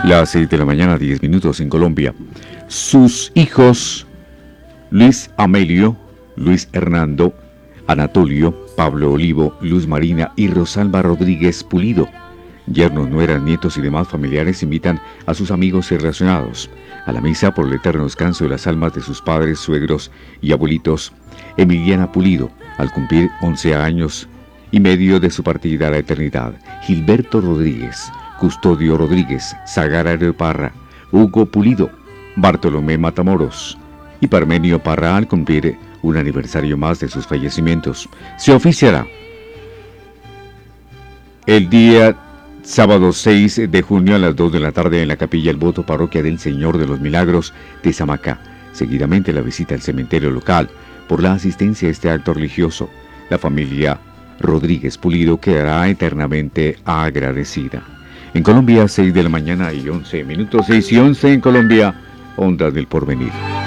Las 6 de la mañana, 10 minutos en Colombia. Sus hijos, Luis Amelio, Luis Hernando, Anatolio, Pablo Olivo, Luz Marina y Rosalba Rodríguez Pulido, yernos, nueras, nietos y demás familiares invitan a sus amigos y relacionados a la misa por el eterno descanso de las almas de sus padres, suegros y abuelitos. Emiliana Pulido, al cumplir 11 años y medio de su partida a la eternidad. Gilberto Rodríguez, Custodio Rodríguez, Sagara Parra, Hugo Pulido, Bartolomé Matamoros y Parmenio Parra al cumplir un aniversario más de sus fallecimientos. Se oficiará el día sábado 6 de junio a las 2 de la tarde en la Capilla El Voto, Parroquia del Señor de los Milagros de Samacá. Seguidamente la visita al cementerio local. Por la asistencia a este acto religioso, la familia Rodríguez Pulido quedará eternamente agradecida. En Colombia, 6 de la mañana y 11 minutos, 6 y 11 en Colombia, Ondas del Porvenir.